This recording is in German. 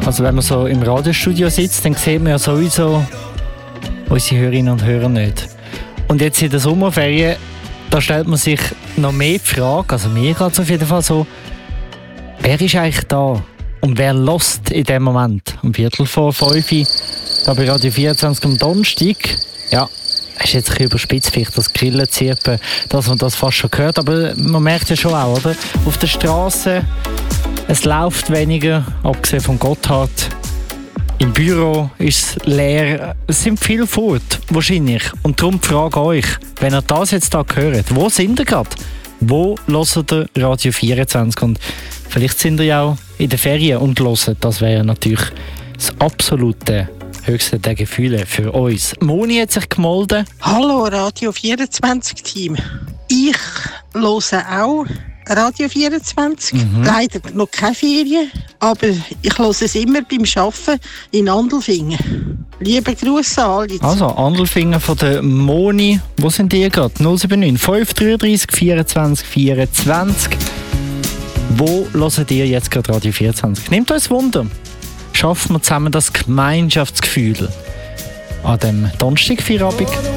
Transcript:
Also wenn man so im Radiostudio sitzt, dann sieht man ja sowieso unsere Hörerinnen und Hörer nicht. Und jetzt in der Sommerferien, da stellt man sich noch mehr Fragen, also mir geht es auf jeden Fall so, wer ist eigentlich da und wer hört in dem Moment? Um 4:45 da bei Radio 24 am Donnerstag. Ja, es ist jetzt ein bisschen überspitzt, vielleicht das Grillenzirpen, dass man das fast schon hört, aber man merkt ja schon auch, oder? Auf der Straße, es läuft weniger, abgesehen von Gotthard. Im Büro ist es leer. Es sind viele fort, wahrscheinlich. Und darum die Frage an euch, wenn ihr das jetzt da hört, wo sind ihr gerade? Wo hört ihr Radio 24? Und vielleicht sind ihr ja auch in den Ferien und hört. Das wäre natürlich das absolute höchste der Gefühle für uns. Moni hat sich gemeldet. Hallo Radio 24 Team. Ich höre auch Radio 24. Leider noch keine Ferien, aber ich höre es immer beim Arbeiten in Andelfingen. Liebe Grüße an alle. Also, Andelfingen von der Moni. Wo sind die gerade? 079 533 24 24. Wo hört ihr jetzt gerade Radio 24? Nehmt uns Wunder. Schaffen wir zusammen das Gemeinschaftsgefühl an dem Donnerstagfeierabend.